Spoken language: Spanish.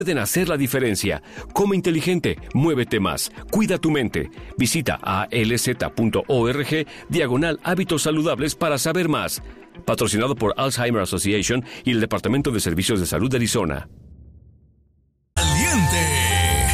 pueden hacer la diferencia. Come inteligente, muévete más, cuida tu mente. Visita alz.org/hábitos saludables para saber más. Patrocinado por Alzheimer Association y el Departamento de Servicios de Salud de Arizona. Caliente